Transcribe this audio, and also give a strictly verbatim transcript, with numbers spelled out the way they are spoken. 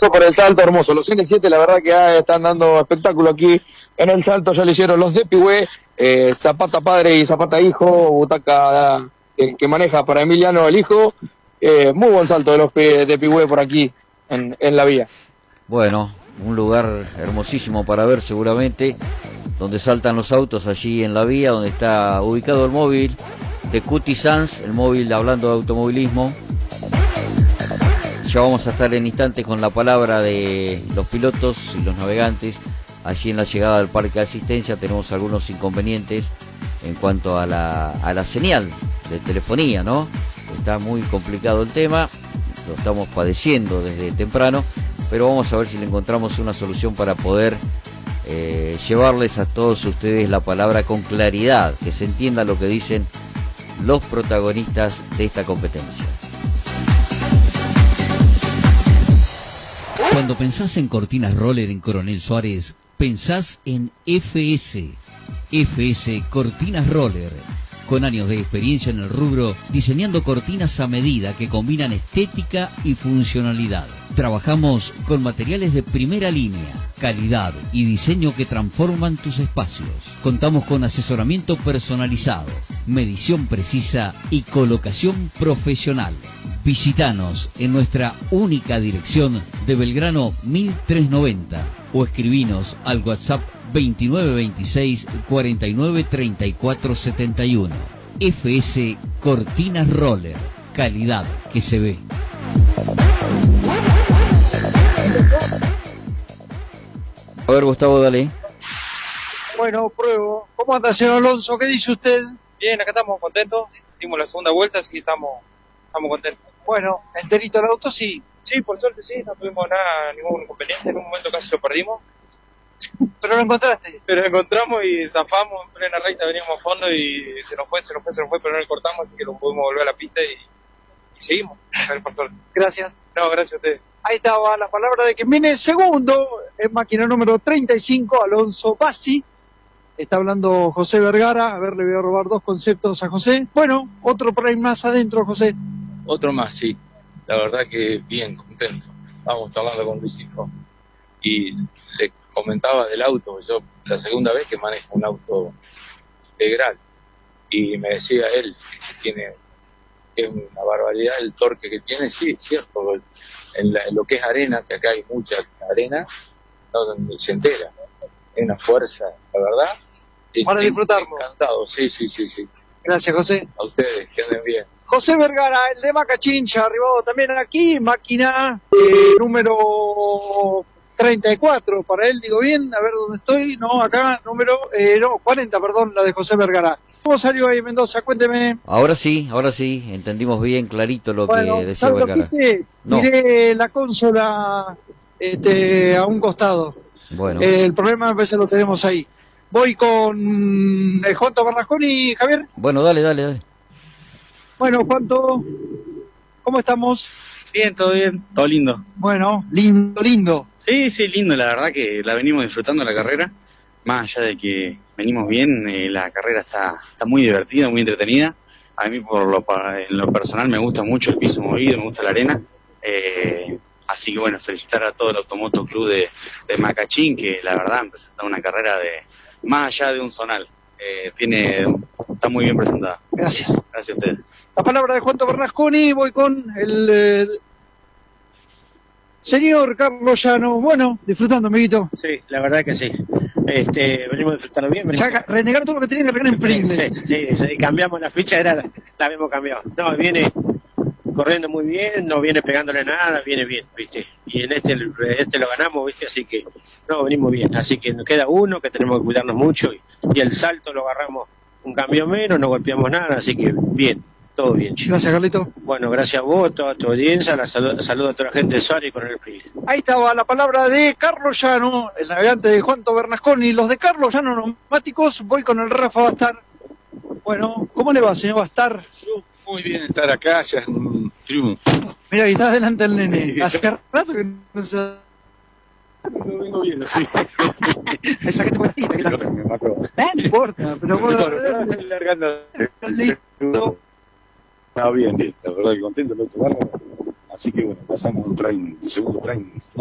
paso por el Salto, hermoso. Los N siete, la verdad que ah, están dando espectáculo aquí en el Salto. Ya le hicieron los de Pigüé, eh, Zapata padre y Zapata hijo, butaca el que maneja para Emiliano el hijo. Eh, muy buen salto de los de Pigüé por aquí en, en la vía. Bueno, un lugar hermosísimo para ver seguramente, donde saltan los autos allí en la vía, donde está ubicado el móvil de Cuti Sanz, el móvil hablando de automovilismo. Ya vamos a estar en instantes con la palabra de los pilotos y los navegantes. Allí en la llegada del parque de asistencia tenemos algunos inconvenientes en cuanto a la, a la señal de telefonía, ¿no? Está muy complicado el tema, lo estamos padeciendo desde temprano, pero vamos a ver si le encontramos una solución para poder eh, llevarles a todos ustedes la palabra con claridad, que se entienda lo que dicen los protagonistas de esta competencia. Cuando pensás en cortinas roller en Coronel Suárez, pensás en F S. F S Cortinas Roller. Con años de experiencia en el rubro, diseñando cortinas a medida que combinan estética y funcionalidad. Trabajamos con materiales de primera línea, calidad y diseño que transforman tus espacios. Contamos con asesoramiento personalizado, medición precisa y colocación profesional. Visítanos en nuestra única dirección de Belgrano mil trescientos noventa o escribinos al WhatsApp veintinueve veintiséis cuarenta y nueve treinta y cuatro setenta y uno. F S Cortinas Roller, calidad que se ve. A ver, Gustavo, dale. Bueno, pruebo. ¿Cómo anda, señor Alonso? ¿Qué dice usted? Bien, acá estamos contentos. Dimos la segunda vuelta, así que estamos, estamos contentos. Bueno, enterito el auto, sí. Sí, por suerte sí, no tuvimos nada, ningún inconveniente. En un momento casi lo perdimos. Pero lo encontraste. Pero lo encontramos y zafamos en plena recta, veníamos a fondo y se nos fue, se nos fue, se nos fue, pero no lo cortamos, así que lo pudimos volver a la pista y, y seguimos. Por suerte. Gracias. No, gracias a ustedes. Ahí estaba la palabra de quien viene segundo, en máquina número treinta y cinco, Alonso Bassi. Está hablando José Vergara. A ver, le voy a robar dos conceptos a José. Bueno, otro por ahí más adentro, José. Otro más, sí. La verdad que bien, contento. Estábamos hablando con Luisito y le comentaba del auto. Yo la segunda vez que manejo un auto integral y me decía él que si tiene, es una barbaridad el torque que tiene. Sí, es cierto. En, la, en lo que es arena, que acá hay mucha arena, no ni se entera. Es una fuerza, la verdad. Para disfrutarlo. Encantado, sí, sí, sí, sí. Gracias, José. A ustedes, que anden bien. José Vergara, el de Macachincha, arribado también aquí, máquina eh, número treinta y cuatro, para él, digo bien, a ver dónde estoy, no, acá, número, eh, no, cuarenta, perdón, la de José Vergara. ¿Cómo salió ahí, Mendoza? Cuénteme. Ahora sí, ahora sí, entendimos bien clarito lo bueno, que decía ¿sabe Vergara. Lo que hice? No. Tiré la consola este, a un costado. Bueno. Eh, el problema a veces lo tenemos ahí. Voy con el Juanto Barrasconi, Javier. Bueno, dale, dale, dale. Bueno, Juanto, ¿cómo estamos? Bien, todo bien, todo lindo. Bueno, lindo, lindo. Sí, sí, lindo, la verdad que la venimos disfrutando la carrera. Más allá de que venimos bien, eh, la carrera está, está muy divertida, muy entretenida. A mí por lo, en lo personal me gusta mucho el piso movido, me gusta la arena. Eh, así que bueno, felicitar a todo el Automoto Club de, de Macachín, que la verdad han presentado una carrera de más allá de un zonal. Eh, tiene, está muy bien presentada. Gracias. Gracias a ustedes. La palabra de Juanto Bernasconi, voy con el eh, señor Carlos Llano. Bueno, disfrutando, amiguito. Sí, la verdad que sí. Este, venimos disfrutando bien. Venimos... Ya renegar todo lo que tenían que pegar en Pringles. Sí, sí, sí, cambiamos la ficha, era la, la habíamos cambiado. No, viene corriendo muy bien, no viene pegándole nada, viene bien, ¿viste? Y en este, este lo ganamos, ¿viste? Así que, no, venimos bien. Así que nos queda uno, que tenemos que cuidarnos mucho, y, y el salto lo agarramos un cambio menos, no golpeamos nada, así que bien. Todo bien, chicos. Gracias, Carlito. Bueno, gracias a vos, toda tu audiencia, la saludo, saludo a toda la gente de Suárez y con el P R I. Ahí estaba la palabra de Carlos Llano, el navegante de Juanto Bernasconi. Los de Carlos Llano neumáticos, voy con el Rafa Bastar. Bueno, ¿cómo le va, señor Bastar? Muy bien estar acá, ya es un triunfo. Mira, ahí está adelante el nene. Hace rato que no se... Lo vengo viendo, sí. Esa gente por ahí, ¿qué tal? Me mató. No importa, pero bueno... Estoy largando. Ah, bien, bien, la verdad que contento el otro barro. Así que bueno, pasamos un prime, segundo prime.